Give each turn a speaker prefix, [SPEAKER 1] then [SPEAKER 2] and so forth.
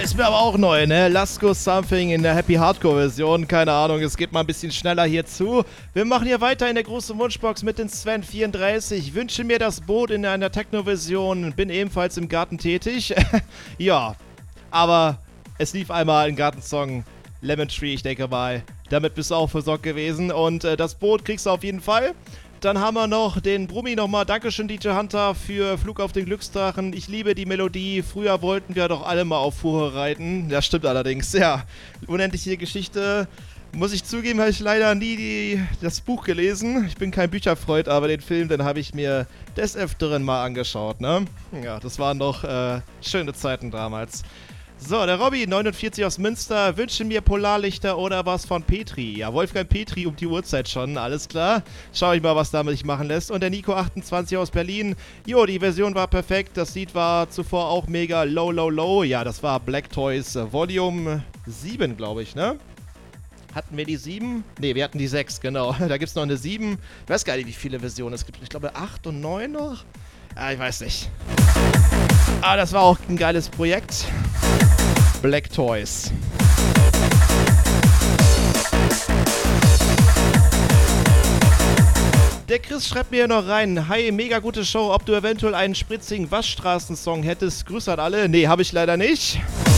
[SPEAKER 1] ist mir aber auch neu, ne? Last Go Something in der Happy Hardcore-Version. Keine Ahnung, es geht mal ein bisschen schneller hier zu. Wir machen hier weiter in der großen Wunschbox mit den Sven34. Wünsche mir das Boot in einer Techno-Version. Bin ebenfalls im Garten tätig. Ja, aber es lief einmal ein Gartensong. Lemon Tree, ich denke mal. Damit bist du auch versorgt gewesen. Und das Boot kriegst du auf jeden Fall. Dann haben wir noch den Brummi nochmal. Dankeschön, DJ Hunter, für Flug auf den Glücksdrachen. Ich liebe die Melodie. Früher wollten wir doch alle mal auf Fuhre reiten. Das stimmt allerdings, ja. Unendliche Geschichte. Muss ich zugeben, habe ich leider nie das Buch gelesen. Ich bin kein Bücherfreund, aber den Film, den habe ich mir des Öfteren mal angeschaut, ne? Ja, das waren doch schöne Zeiten damals. So, der Robby, 49 aus Münster, wünsche mir Polarlichter oder was von Petri. Ja, Wolfgang Petri um die Uhrzeit schon, alles klar. Schau ich mal, was damit sich machen lässt. Und der Nico, 28 aus Berlin. Jo, die Version war perfekt, das Lied war zuvor auch mega low, low, low. Ja, das war Black Toys Volume 7, glaube ich, ne? Hatten wir die 7? Ne, wir hatten die 6, genau. Da gibt es noch eine 7. Ich weiß gar nicht, wie viele Versionen es gibt. Ich glaube 8 und 9 noch? Ja, ich weiß nicht. Aber das war auch ein geiles Projekt. Black Toys. Der Chris schreibt mir hier noch rein. Hi, mega gute Show. Ob du eventuell einen spritzigen Waschstraßensong hättest? Grüße an alle. Nee, habe ich leider nicht.